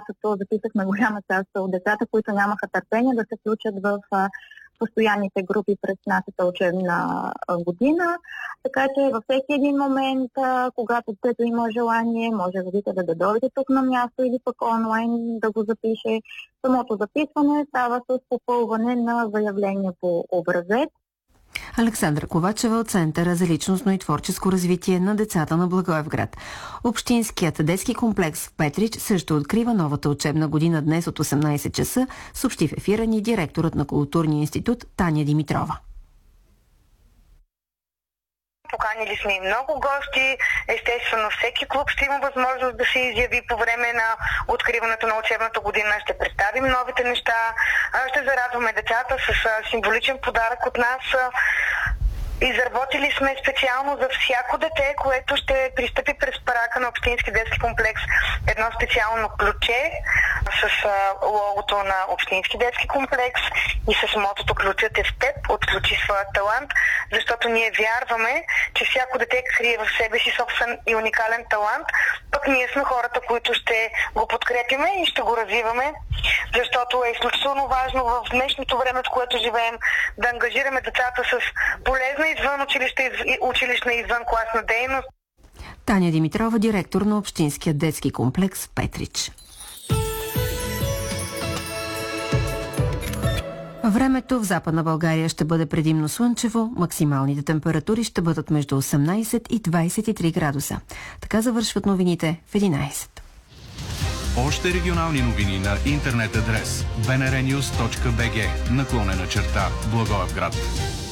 лятото записахме голяма част от децата, които нямаха търпение да се включат в постоянните групи през нашата учебна година. Така че във всеки един момент, когато детето има желание, може родителя да дойде тук на място или пък онлайн да го запише. Самото записване става с попълване на заявление по образец. Александра Ковачева от Центъра за личностно и творческо развитие на децата на Благоевград. Общинският детски комплекс в Петрич също открива новата учебна година днес от 18 часа, съобщи в ефира ни директорът на Културния институт Таня Димитрова. Поканили сме и много гости. Естествено, всеки клуб ще има възможност да се изяви по време на откриването на учебната година. Ще представим новите неща, ще зарадваме децата с символичен подарък от нас. Изработили сме специално за всяко дете, което ще пристъпи през прака на Общински детски комплекс, едно специално ключе с логото на Общински детски комплекс и с мотото "Ключът е в теб, отключи своя талант", защото ние вярваме, че всяко дете крие в себе си собствен и уникален талант, пък ние сме хората, които ще го подкрепиме и ще го развиваме, защото е изключително важно в днешното време, в което живеем, да ангажираме децата с полезна извън училищна и извън класна дейност. Таня Димитрова, директор на Общинския детски комплекс Петрич. Времето в Западна България ще бъде предимно слънчево, максималните температури ще бъдат между 18 и 23 градуса. Така завършват новините в 11. Още регионални новини на интернет адрес bnrnews.bg /Благоевград.